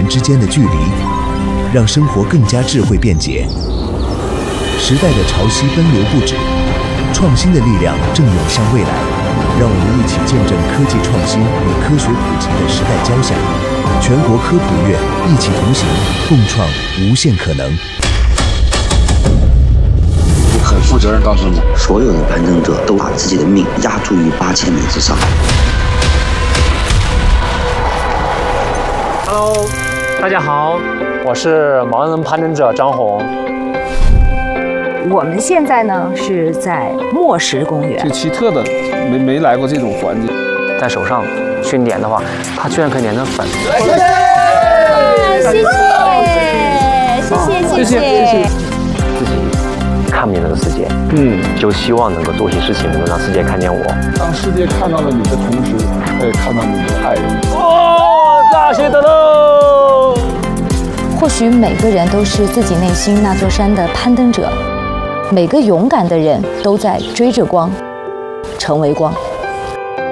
之间的距离，让生活更加智慧便捷。时代的潮汐奔流不止，创新的力量正涌向未来。让我们一起见证科技创新与科学普及的时代交响。全国科普月，一起同行，共创无限可能。 我很负责任告诉你，所有的攀登者都把自己的命押注于8000米之上。 Hello， 大家好，我是盲人攀登者张红。 我们现在呢是在墨石公园， 挺奇特的，没来过这种环境。 在手上去粘的话，它居然可以粘成粉。 谢谢。 自己看不见这个世界，就希望能够做些事情，能够让世界看见我。 当世界看到了你的同时，他也看到你的爱人。 大学得喽！ 或许每个人都是自己内心那座山的攀登者。每个勇敢的人都在追着光，成为光。